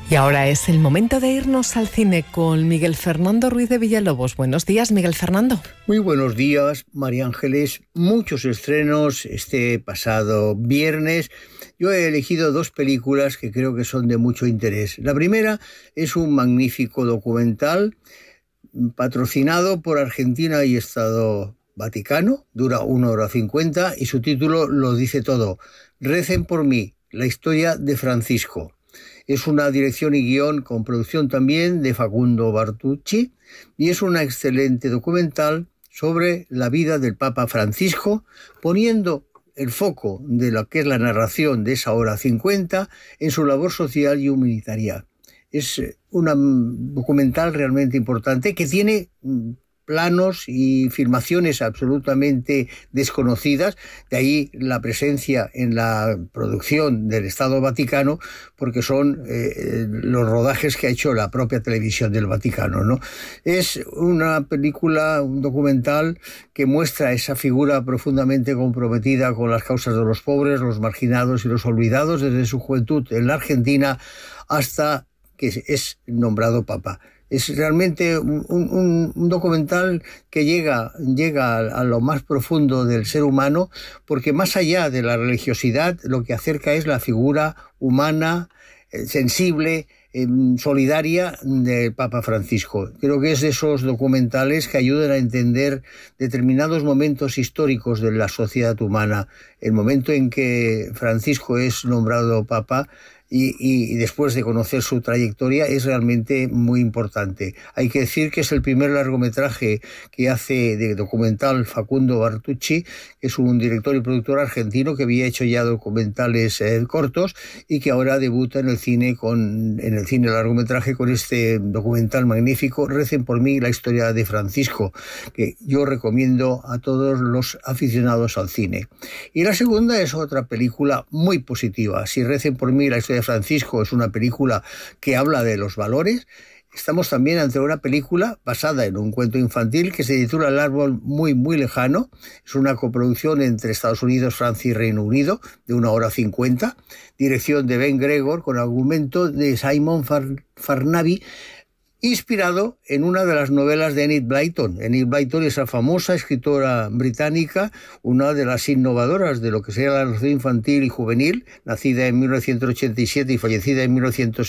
Y ahora es el momento de irnos al cine con Miguel Fernando Ruiz de Villalobos. Buenos días, Miguel Fernando. Muy buenos días, María Ángeles. Muchos estrenos este pasado viernes. Yo he elegido dos películas que creo que son de mucho interés. La primera es un magnífico documental patrocinado por Argentina y Estado Vaticano. Dura 1 hora 50 y su título lo dice todo. Recen por mí, la historia de Francisco. Es una dirección y guión con producción también de Facundo Bartucci y es un excelente documental sobre la vida del Papa Francisco, poniendo el foco de lo que es la narración de esa hora 50 en su labor social y humanitaria. Es un documental realmente importante que tiene planos y filmaciones absolutamente desconocidas, de ahí la presencia en la producción del Estado Vaticano, porque son los rodajes que ha hecho la propia televisión del Vaticano, ¿no? Es una película, un documental que muestra esa figura profundamente comprometida con las causas de los pobres, los marginados y los olvidados desde su juventud en la Argentina hasta que es nombrado Papa. Es realmente un documental que llega a lo más profundo del ser humano, porque más allá de la religiosidad, lo que acerca es la figura humana, sensible, solidaria del Papa Francisco. Creo que es de esos documentales que ayudan a entender determinados momentos históricos de la sociedad humana. El momento en que Francisco es nombrado Papa y después de conocer su trayectoria es realmente muy importante. Hay que decir que es el primer largometraje que hace de documental Facundo Bartucci, que es un director y productor argentino que había hecho ya documentales cortos y que ahora debuta en el cine largometraje con este documental magnífico, Recen por mí, la historia de Francisco, que yo recomiendo a todos los aficionados al cine. Y la segunda es otra película muy positiva. Si Recen por mí, la historia de Francisco es una película que habla de los valores, estamos también ante una película basada en un cuento infantil que se titula El árbol muy muy lejano. Es una coproducción entre Estados Unidos, Francia y Reino Unido de 1 hora 50, dirección de Ben Gregor con argumento de Simon Farnaby, inspirado en una de las novelas de Enid Blyton. Enid Blyton es la famosa escritora británica, una de las innovadoras de lo que sería la narración infantil y juvenil, nacida en 1987 y fallecida en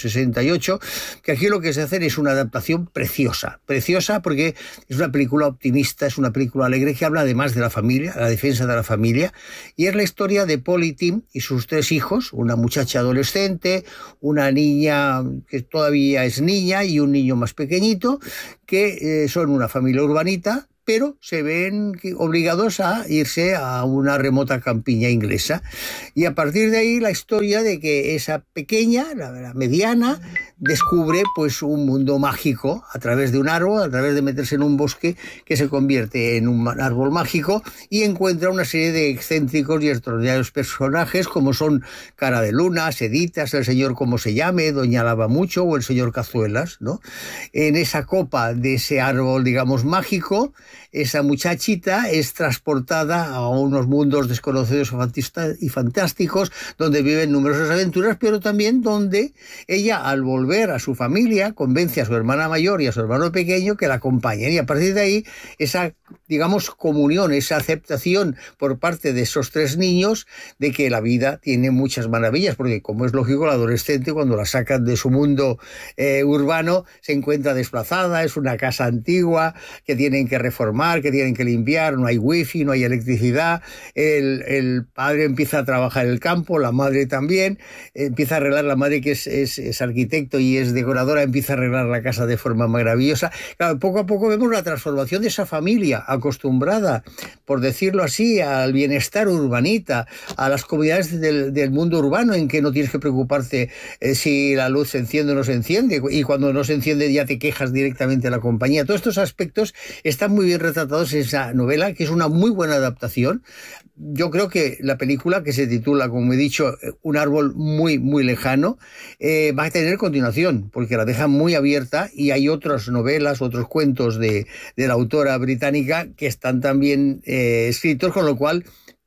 1968, que aquí lo que se hace es una adaptación preciosa porque es una película optimista, es una película alegre que habla además de la familia, la defensa de la familia, y es la historia de Polly Tim y sus 3 hijos, una muchacha adolescente, una niña que todavía es niña y un niño más pequeñito, que son una familia urbanita, pero se ven obligados a irse a una remota campiña inglesa. Y a partir de ahí la historia de que esa pequeña, la mediana, descubre pues un mundo mágico a través de un árbol, a través de meterse en un bosque que se convierte en un árbol mágico y encuentra una serie de excéntricos y extraordinarios personajes como son Cara de Luna, Seditas, el señor como se llame, Doña Lavamucho o el señor Cazuelas, ¿no? En esa copa de ese árbol, digamos, mágico, esa muchachita es transportada a unos mundos desconocidos y fantásticos donde viven numerosas aventuras, pero también donde ella, al volver a su familia, convence a su hermana mayor y a su hermano pequeño que la acompañen, y a partir de ahí esa, digamos, comunión, esa aceptación por parte de esos 3 niños de que la vida tiene muchas maravillas, porque como es lógico, la adolescente cuando la sacan de su mundo urbano se encuentra desplazada, es una casa antigua que tienen que reformar, que tienen que limpiar, no hay wifi, no hay electricidad, el padre empieza a trabajar en el campo, la madre también, empieza a arreglar, la madre que es arquitecto y es decoradora, empieza a arreglar la casa de forma maravillosa. Claro, poco a poco vemos la transformación de esa familia acostumbrada, por decirlo así, al bienestar urbanita, a las comunidades del mundo urbano en que no tienes que preocuparte si la luz se enciende o no se enciende, y cuando no se enciende ya te quejas directamente a la compañía. Todos estos aspectos están muy bien retratados en esa novela, que es una muy buena adaptación. Yo creo que la película, que se titula, como he dicho, Un árbol muy muy lejano, va a tener continuación, porque la deja muy abierta, y hay otras novelas, otros cuentos de la autora británica que están también escritos, con lo cual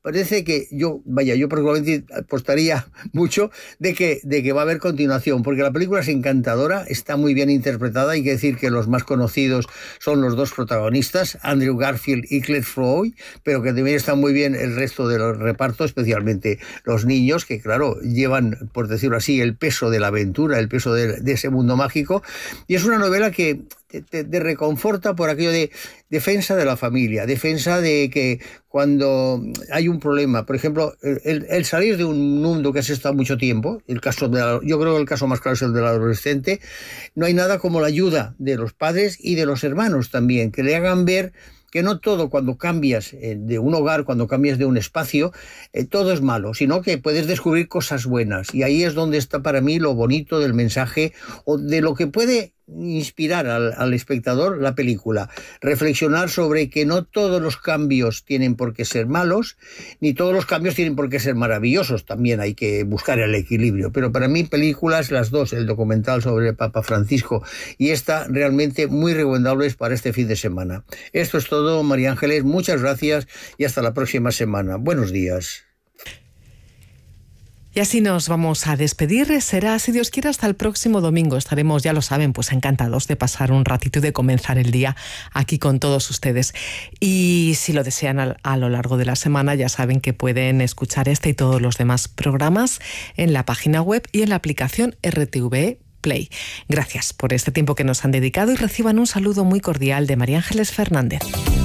parece que yo personalmente apostaría mucho de que va a haber continuación, porque la película es encantadora, está muy bien interpretada. Hay que decir que los más conocidos son los dos protagonistas, Andrew Garfield y Claire Foy, pero que también están muy bien el resto de los repartos, especialmente los niños, que claro, llevan, por decirlo así, el peso de la aventura, el peso de ese mundo mágico. Y es una novela que te reconforta por aquello de defensa de la familia, defensa de que cuando hay un problema, por ejemplo, el salir de un mundo que has estado mucho tiempo, yo creo que el caso más claro es el del adolescente, no hay nada como la ayuda de los padres y de los hermanos también, que le hagan ver que no todo cuando cambias de un hogar, cuando cambias de un espacio, todo es malo, sino que puedes descubrir cosas buenas. Y ahí es donde está para mí lo bonito del mensaje o de lo que puede inspirar al espectador la película. Reflexionar sobre que no todos los cambios tienen por qué ser malos, ni todos los cambios tienen por qué ser maravillosos. También hay que buscar el equilibrio. Pero para mí películas, las dos, el documental sobre el Papa Francisco y esta, realmente muy recomendables para este fin de semana. Esto es todo, María Ángeles. Muchas gracias y hasta la próxima semana. Buenos días. Y así nos vamos a despedir. Será, si Dios quiere, hasta el próximo domingo. Estaremos, ya lo saben, pues encantados de pasar un ratito y de comenzar el día aquí con todos ustedes. Y si lo desean a lo largo de la semana, ya saben que pueden escuchar este y todos los demás programas en la página web y en la aplicación RTV Play. Gracias por este tiempo que nos han dedicado y reciban un saludo muy cordial de María Ángeles Fernández.